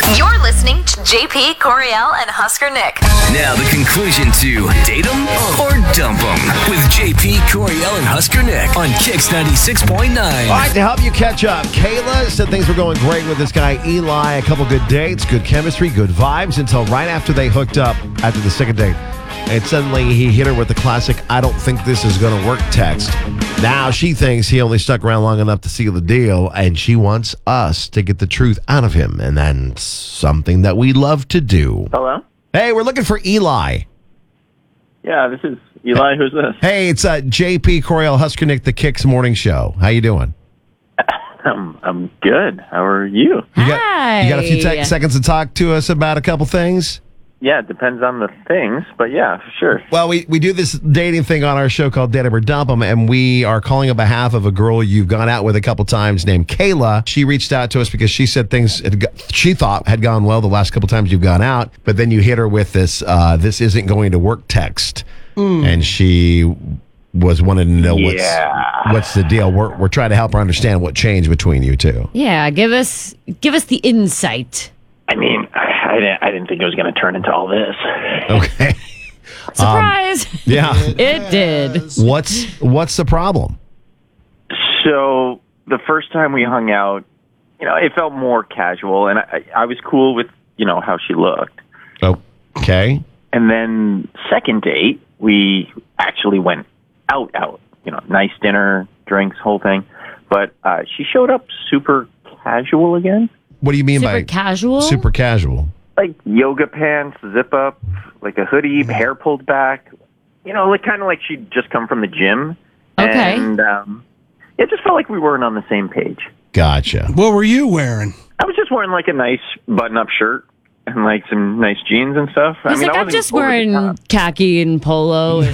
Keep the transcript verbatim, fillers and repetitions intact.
You're listening to J P, Coriel, and Husker Nick. Now the conclusion to Date 'em or Dump 'em with J P, Coriel, and Husker Nick on Kix ninety-six point nine. All right, to help you catch up, Kayla said things were going great with this guy, Eli. A couple good dates, good chemistry, good vibes, until right after they hooked up after the second date. And suddenly he hit her with the classic, I don't think this is going to work text. Now she thinks he only stuck around long enough to seal the deal, and she wants us to get the truth out of him. And that's something that we love to do. Hello? Hey, we're looking for Eli. Yeah, this is Eli. Who's this? Hey, it's uh, J P, Coriel, Husker Nick, the Kix Morning Show. How you doing? I'm, I'm good. How are you? You got, Hi. you got a few te- seconds to talk to us about a couple things? Yeah, it depends on the things, but yeah, for sure. Well, we, we do this dating thing on our show called Date 'em or Dump 'em, and we are calling on behalf of a girl you've gone out with a couple times named Kayla. She reached out to us because she said things had got, she thought had gone well the last couple times you've gone out, but then you hit her with this, uh, this isn't going to work text. Mm. And she was wanting to know Yeah. what's what's the deal. We're, we're trying to help her understand what changed between you two. Yeah, give us give us the insight. I mean, I, I, didn't, I didn't think it was going to turn into all this. Okay. Surprise! Um, yeah. It did. What's what's the problem? So the first time we hung out, you know, it felt more casual, and I, I was cool with, you know, how she looked. Okay. And then second date, we actually went out, out, you know, nice dinner, drinks, whole thing. But uh, she showed up super casual again. What do you mean Super by casual? super casual? Like yoga pants, zip up, like a hoodie, hair pulled back. You know, like kind of like she'd just come from the gym. Okay. And um, it just felt like we weren't on the same page. Gotcha. What were you wearing? I was just wearing like a nice button-up shirt and like some nice jeans and stuff. I He's mean, like, I I'm wasn't just over the wearing top. khaki and polo.